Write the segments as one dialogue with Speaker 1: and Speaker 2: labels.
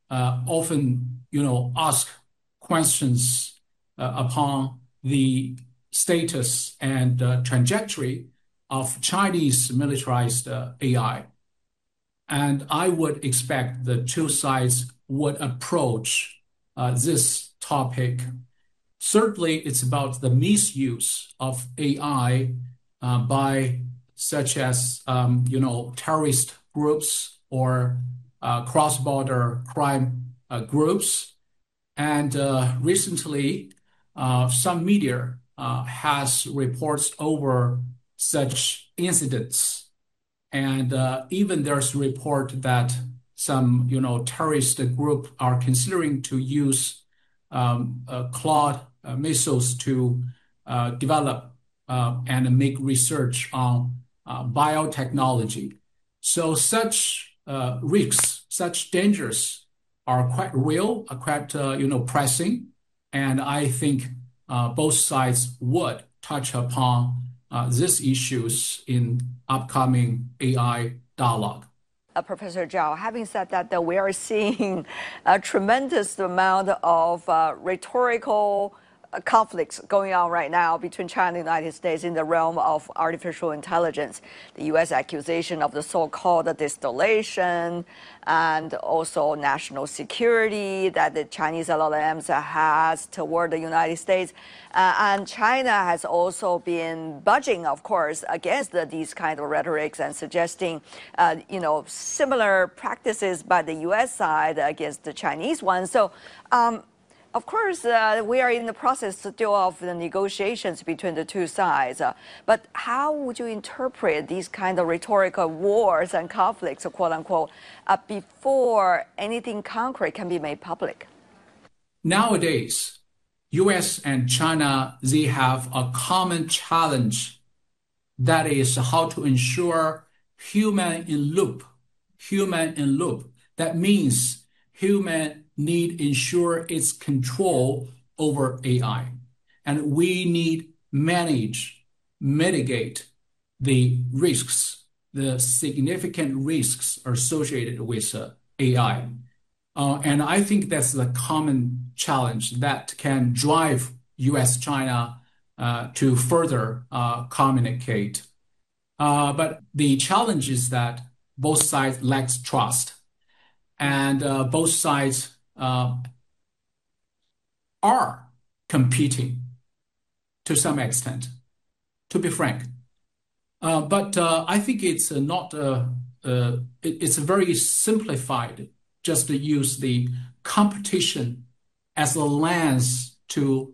Speaker 1: often, ask questions upon the status and trajectory of Chinese militarized AI. And I would expect the two sides would approach this topic. Certainly, it's about the misuse of AI by such as terrorist groups or cross-border crime groups. And recently, some media has reports over such incidents. And even there's a report that some, terrorist group are considering to use Claude missiles to develop and make research on biotechnology. So such risks, such dangers are quite real, are quite pressing, and I think both sides would touch upon these issues in upcoming AI dialogue.
Speaker 2: Professor Zhao, having said that, we are seeing a tremendous amount of rhetorical conflicts going on right now between China and the United States in the realm of artificial intelligence. The U.S. accusation of the so-called distillation and also national security that the Chinese LLMs has toward the United States. And China has also been budging, of course, against these kind of rhetorics and suggesting, similar practices by the U.S. side against the Chinese ones. So, of course, we are in the process still of the negotiations between the two sides. But how would you interpret these kind of rhetorical wars and conflicts, quote unquote, before anything concrete can be made public?
Speaker 1: Nowadays, U.S. and China, they have a common challenge. That is how to ensure human in loop. Human in loop. That means human need ensure its control over AI. And we need mitigate the risks, the significant risks associated with AI. And I think that's the common challenge that can drive U.S.-China to further communicate. But the challenge is that both sides lack trust. And both sides are competing to some extent, to be frank. But I think it's not, it's very simplified just to use the competition as a lens to,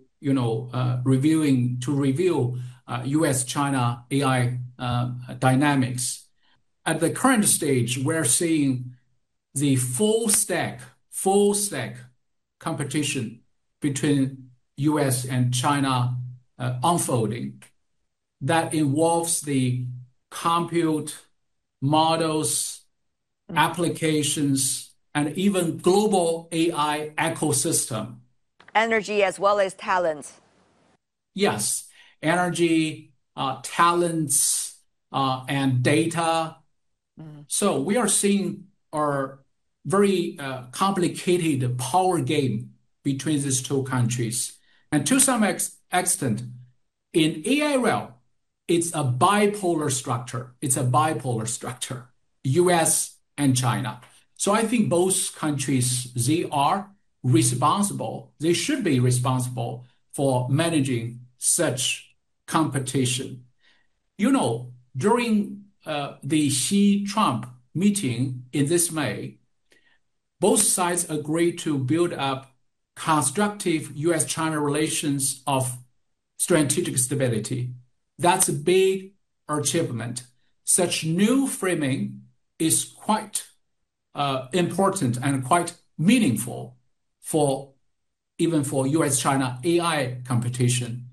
Speaker 1: review U.S.-China AI dynamics. At the current stage, we're seeing the full stack competition between U.S. and China unfolding. That involves the compute, models, applications, and even global AI ecosystem.
Speaker 2: Energy as well as talents.
Speaker 1: Yes, energy, talents, and data. So we are seeing our very complicated power game between these two countries. And to some extent, in AI realm, it's a bipolar structure. US and China. So I think both countries, they should be responsible for managing such competition. During the Xi-Trump meeting in this May, both sides agreed to build up constructive U.S.-China relations of strategic stability. That's a big achievement. Such new framing is quite important and quite meaningful even for U.S.-China AI competition.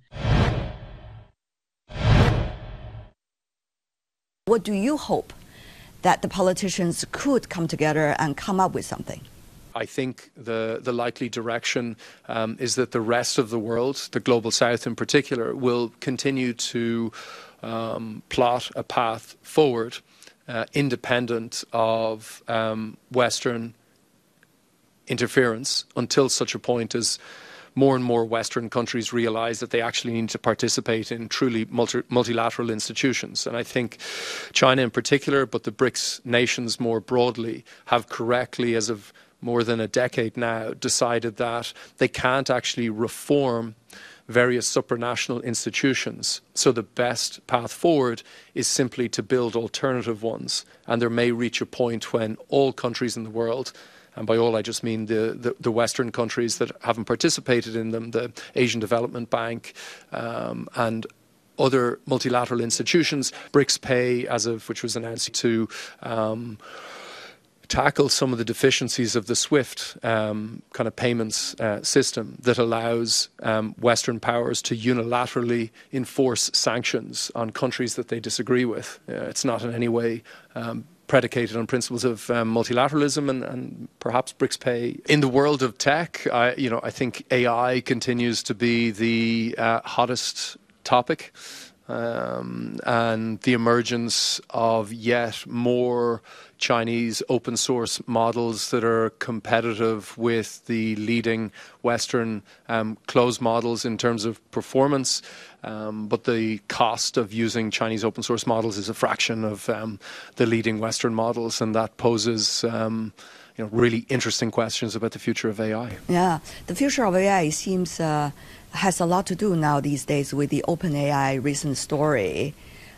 Speaker 2: What do you hope that the politicians could come together and come up with something?
Speaker 3: I think the likely direction is that the rest of the world, the global south in particular, will continue to plot a path forward independent of Western interference until such a point as more and more Western countries realize that they actually need to participate in truly multilateral institutions. And I think China in particular, but the BRICS nations more broadly, have correctly, as of more than a decade now, decided that they can't actually reform various supranational institutions. So the best path forward is simply to build alternative ones. And there may reach a point when all countries in the world, and by all I just mean the Western countries that haven't participated in them, the Asian Development Bank and other multilateral institutions, BRICS Pay, which was announced to tackle some of the deficiencies of the SWIFT kind of payments system that allows Western powers to unilaterally enforce sanctions on countries that they disagree with. It's not in any way predicated on principles of multilateralism and perhaps BRICS Pay. In the world of tech, I think AI continues to be the hottest topic. And the emergence of yet more Chinese open source models that are competitive with the leading Western closed models in terms of performance. But the cost of using Chinese open source models is a fraction of the leading Western models, and that poses really interesting questions about the future of AI.
Speaker 2: Yeah, the future of AI seems has a lot to do now these days with the OpenAI recent story.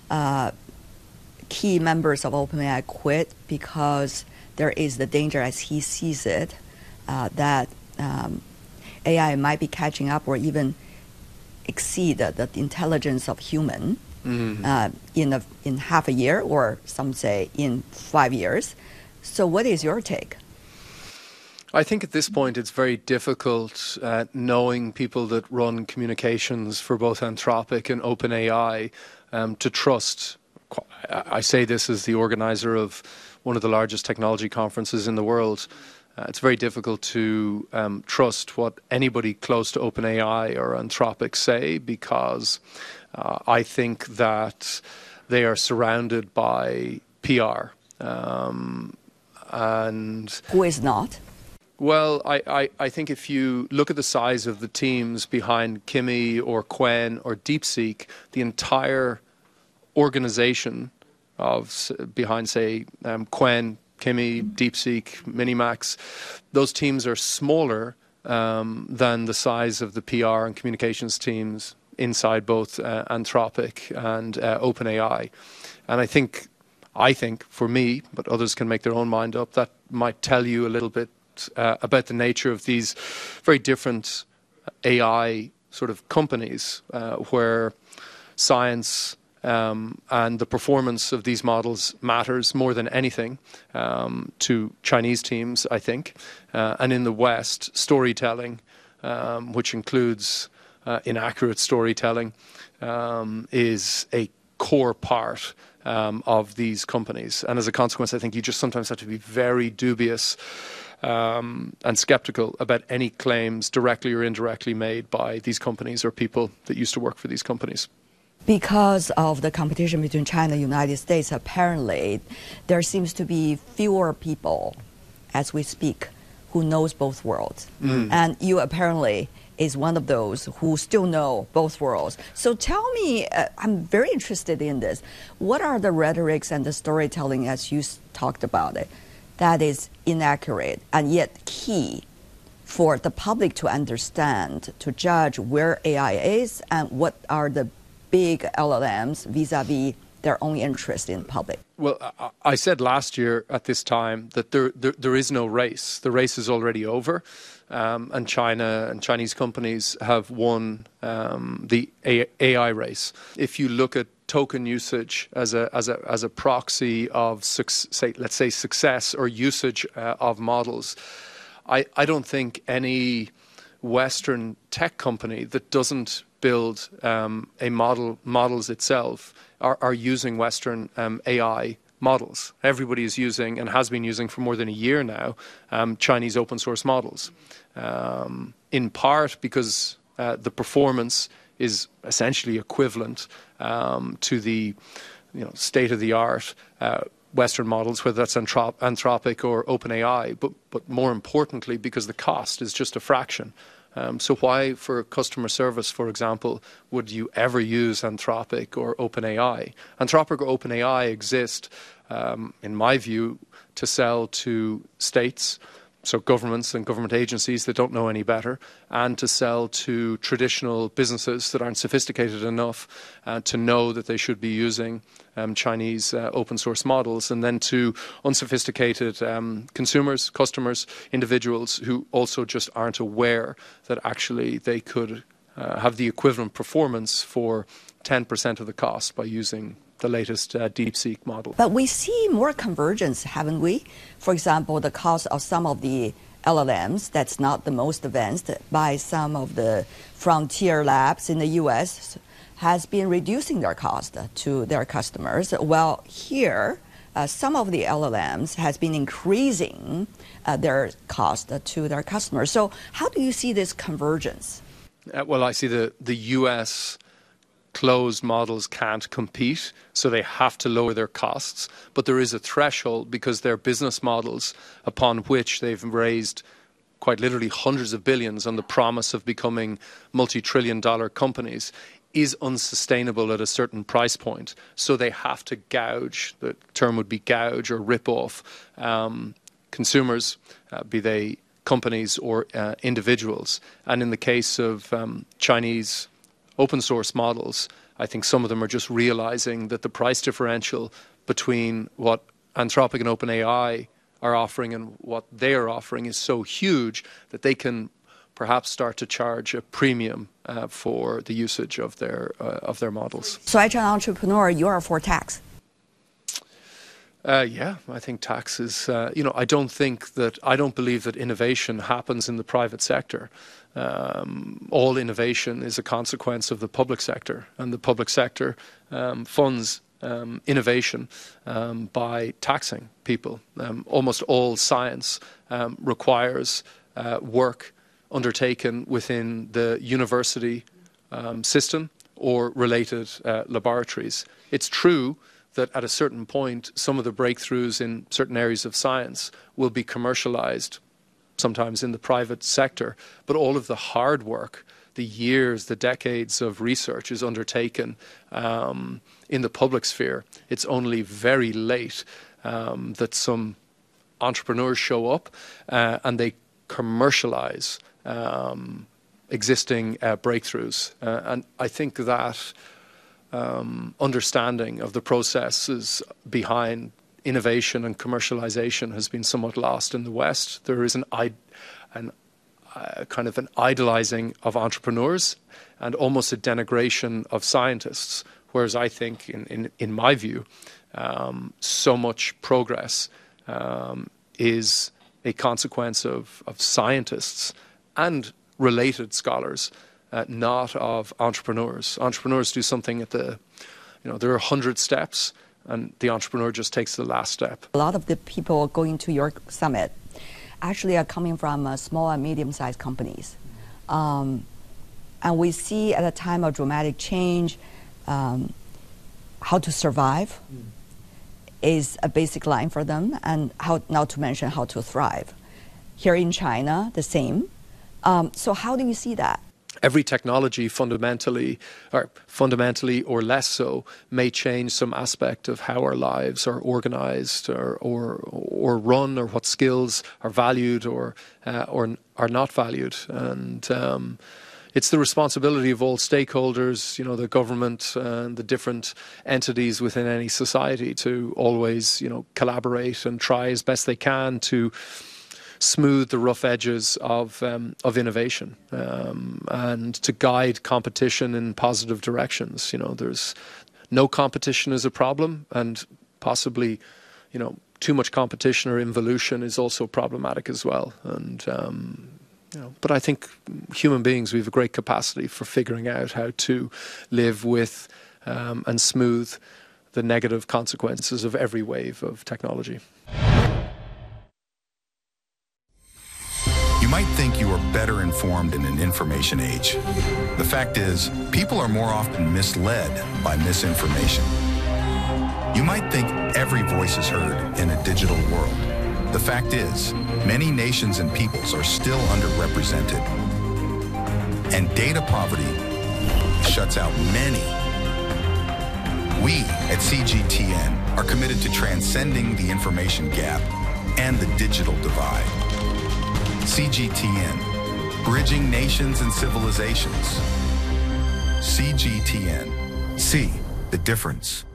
Speaker 2: Key members of OpenAI quit because there is the danger, as he sees it, that AI might be catching up or even exceed the intelligence of human in half a year, or some say in 5 years. So what is your take?
Speaker 3: I think at this point it's very difficult knowing people that run communications for both Anthropic and OpenAI to trust. I say this as the organizer of one of the largest technology conferences in the world. It's very difficult to trust what anybody close to OpenAI or Anthropic say, because I think that they are surrounded by PR. And
Speaker 2: who is not?
Speaker 3: Well, I think if you look at the size of the teams behind Kimi or Qwen or DeepSeek, the entire organization behind, say, Qwen, Kimi, DeepSeek, Minimax, those teams are smaller than the size of the PR and communications teams inside both Anthropic and OpenAI. And I think for me, but others can make their own mind up, that might tell you a little bit about the nature of these very different AI sort of companies where science and the performance of these models matters more than anything to Chinese teams, I think. And in the West, storytelling, which includes inaccurate storytelling, is a core part of these companies. And as a consequence, I think you just sometimes have to be very dubious and skeptical about any claims directly or indirectly made by these companies or people that used to work for these companies.
Speaker 2: Because of the competition between China and the United States, apparently there seems to be fewer people, as we speak, who knows both worlds. And you apparently is one of those who still know both worlds. So tell me, I'm very interested in this. What are the rhetorics and the storytelling, as you talked about it, that is inaccurate and yet key for the public to understand, to judge where AI is and what are the big LLMs vis-a-vis their own interest in public?
Speaker 3: Well, I said last year at this time that there is no race. The race is already over, and China and Chinese companies have won the AI race. If you look at token usage as a proxy of, let's say, success or usage of models, I don't think any Western tech company that doesn't build models itself are using Western AI models. Everybody is using and has been using for more than a year now Chinese open source models, in part because the performance is essentially equivalent to the state-of-the-art Western models, whether that's Anthropic or OpenAI, but more importantly, because the cost is just a fraction. So why, for customer service, for example, would you ever use Anthropic or OpenAI? Anthropic or OpenAI exist, in my view, to sell to states, so governments and government agencies that don't know any better, and to sell to traditional businesses that aren't sophisticated enough to know that they should be using Chinese open source models, and then to unsophisticated consumers, customers, individuals who also just aren't aware that actually they could have the equivalent performance for 10% of the cost by using the latest DeepSeek model.
Speaker 2: But we see more convergence, haven't we? For example, the cost of some of the LLMs, that's not the most advanced, by some of the frontier labs in the US, has been reducing their cost to their customers. Well, here, some of the LLMs has been increasing their cost to their customers. So how do you see this convergence?
Speaker 3: Well, I see the US closed models can't compete, so they have to lower their costs. But there is a threshold because their business models, upon which they've raised quite literally hundreds of billions on the promise of becoming multi-trillion-dollar companies, is unsustainable at a certain price point. So they have to gouge, the term would be gouge or rip off consumers, be they companies or individuals. And in the case of Chinese open source models, I think some of them are just realizing that the price differential between what Anthropic and OpenAI are offering and what they are offering is so huge that they can perhaps start to charge a premium for the usage of their models.
Speaker 2: So as an entrepreneur, you are for tax?
Speaker 3: Yeah, I think tax is, I don't believe that innovation happens in the private sector. All innovation is a consequence of the public sector, and the public sector funds innovation by taxing people. Almost all science requires work undertaken within the university system or related laboratories. It's true that at a certain point, some of the breakthroughs in certain areas of science will be commercialized, sometimes in the private sector, but all of the hard work, the years, the decades of research is undertaken in the public sphere. It's only very late that some entrepreneurs show up and they commercialize existing breakthroughs. And I think that understanding of the processes behind innovation and commercialization has been somewhat lost in the West. There is kind of an idolizing of entrepreneurs and almost a denigration of scientists, whereas I think, in my view, so much progress is a consequence of scientists and related scholars, not of entrepreneurs. Entrepreneurs do something at there are 100 steps, and the entrepreneur just takes the last step.
Speaker 2: A lot of the people going to your summit actually are coming from small and medium-sized companies. And we see at a time of dramatic change, how to survive is a basic line for them, and how, not to mention how to thrive. Here in China, the same. So how do you see that?
Speaker 3: Every technology fundamentally or less so may change some aspect of how our lives are organized or run, or what skills are valued or are not valued. And it's the responsibility of all stakeholders, the government and the different entities within any society to always, collaborate and try as best they can to smooth the rough edges of innovation and to guide competition in positive directions. There's no competition is a problem, and possibly, too much competition or involution is also problematic as well. And but I think human beings, we have a great capacity for figuring out how to live with and smooth the negative consequences of every wave of technology.
Speaker 4: You might think you are better informed in an information age. The fact is, people are more often misled by misinformation. You might think every voice is heard in a digital world. The fact is, many nations and peoples are still underrepresented. And data poverty shuts out many. We at CGTN are committed to transcending the information gap and the digital divide. CGTN, bridging nations and civilizations. CGTN, see the difference.